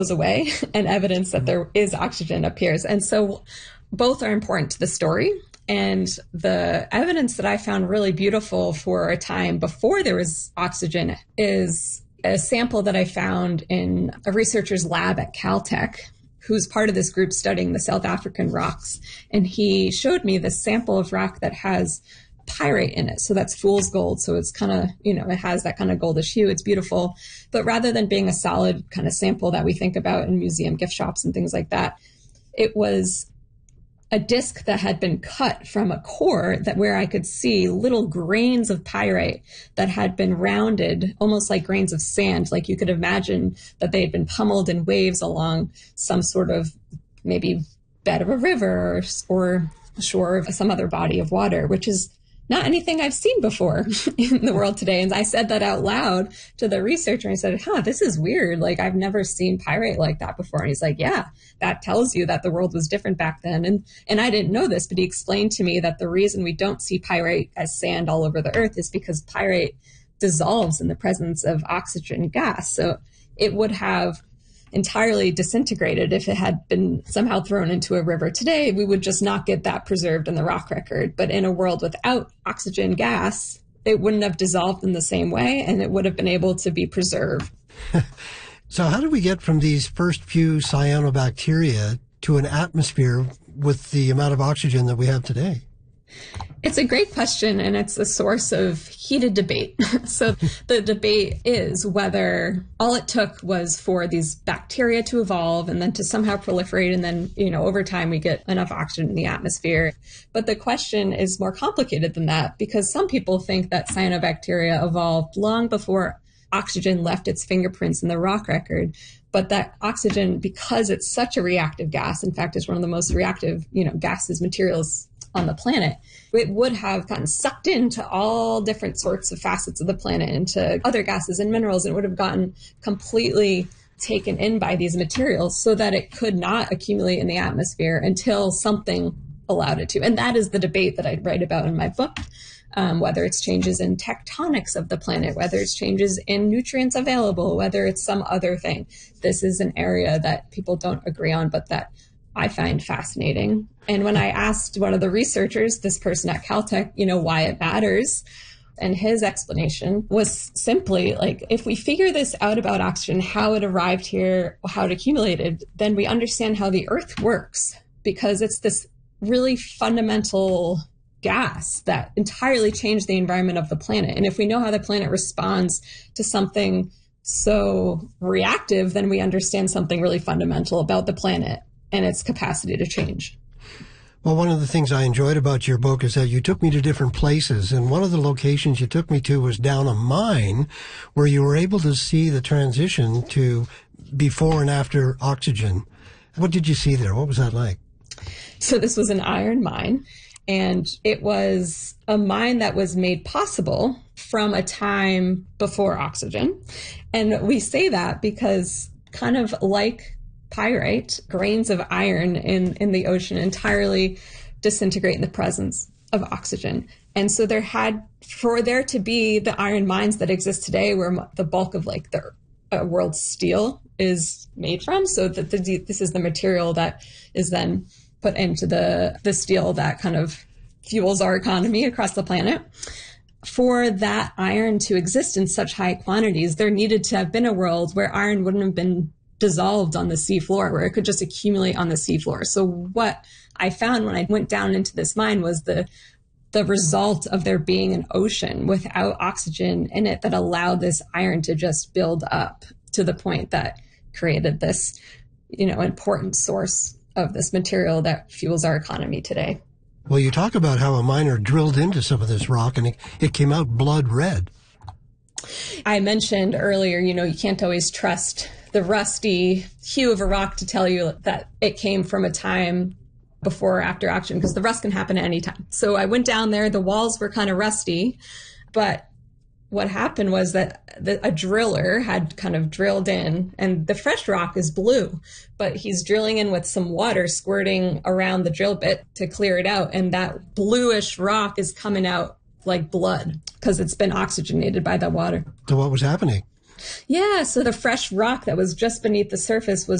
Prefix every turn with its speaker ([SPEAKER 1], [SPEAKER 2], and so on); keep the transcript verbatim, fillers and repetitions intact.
[SPEAKER 1] goes away and evidence that there is oxygen appears. And so both are important to the story. And the evidence that I found really beautiful for a time before there was oxygen is a sample that I found in a researcher's lab at Caltech, who's part of this group studying the South African rocks. And he showed me this sample of rock that has pyrite in it. So that's fool's gold. So it's kind of, you know, it has that kind of goldish hue. It's beautiful. But rather than being a solid kind of sample that we think about in museum gift shops and things like that, it was a disc that had been cut from a core that where I could see little grains of pyrite that had been rounded, almost like grains of sand. Like you could imagine that they had been pummeled in waves along some sort of maybe bed of a river or, or shore of some other body of water, which is not anything I've seen before in the world today. And I said that out loud to the researcher. I said, huh, this is weird. Like, I've never seen pyrite like that before. And he's like, yeah, that tells you that the world was different back then. And, and I didn't know this, but he explained to me that the reason we don't see pyrite as sand all over the earth is because pyrite dissolves in the presence of oxygen gas. So it would have entirely disintegrated if it had been somehow thrown into a river today. We would just not get that preserved in the rock record. But in a world without oxygen gas, it wouldn't have dissolved in the same way, and it would have been able to be preserved.
[SPEAKER 2] So how did we get from these first few cyanobacteria to an atmosphere with the amount of oxygen that we have today?
[SPEAKER 1] It's a great question, and it's a source of heated debate. So the debate is whether all it took was for these bacteria to evolve and then to somehow proliferate, and then, you know, over time we get enough oxygen in the atmosphere. But the question is more complicated than that, because some people think that cyanobacteria evolved long before oxygen left its fingerprints in the rock record. But that oxygen, because it's such a reactive gas, in fact, it's one of the most reactive, you know, gases, materials on the planet, it would have gotten sucked into all different sorts of facets of the planet, into other gases and minerals, and it would have gotten completely taken in by these materials so that it could not accumulate in the atmosphere until something allowed it to. And that is the debate that I write about in my book, um, whether it's changes in tectonics of the planet, whether it's changes in nutrients available, whether it's some other thing. This is an area that people don't agree on, but that I find fascinating. And when I asked one of the researchers, this person at Caltech, you know, why it matters, and his explanation was simply like, if we figure this out about oxygen, how it arrived here, how it accumulated, then we understand how the Earth works, because it's this really fundamental gas that entirely changed the environment of the planet. And if we know how the planet responds to something so reactive, then we understand something really fundamental about the planet and its capacity to change.
[SPEAKER 2] Well, one of the things I enjoyed about your book is that you took me to different places, and one of the locations you took me to was down a mine where you were able to see the transition to before and after oxygen. What did you see there? What was that like?
[SPEAKER 1] So this was an iron mine, and it was a mine that was made possible from a time before oxygen. And we say that because, kind of like pyrite, grains of iron in, in the ocean entirely disintegrate in the presence of oxygen. And so there had, for there to be the iron mines that exist today, where the bulk of like the uh, world's steel is made from, so that the, this is the material that is then put into the, the steel that kind of fuels our economy across the planet. For that iron to exist in such high quantities, there needed to have been a world where iron wouldn't have been dissolved on the seafloor, where it could just accumulate on the seafloor. So what I found when I went down into this mine was the the result of there being an ocean without oxygen in it that allowed this iron to just build up to the point that created this, you know, important source of this material that fuels our economy today.
[SPEAKER 2] Well, you talk about how a miner drilled into some of this rock and it, it came out blood red.
[SPEAKER 1] I mentioned earlier, you know, you can't always trust the rusty hue of a rock to tell you that it came from a time before or after oxygen, because the rust can happen at any time. So I went down there, the walls were kind of rusty, but what happened was that the, a driller had kind of drilled in, and the fresh rock is blue, but he's drilling in with some water squirting around the drill bit to clear it out. And that bluish rock is coming out like blood because it's been oxygenated by that water.
[SPEAKER 2] So what was happening?
[SPEAKER 1] Yeah, so the fresh rock that was just beneath the surface was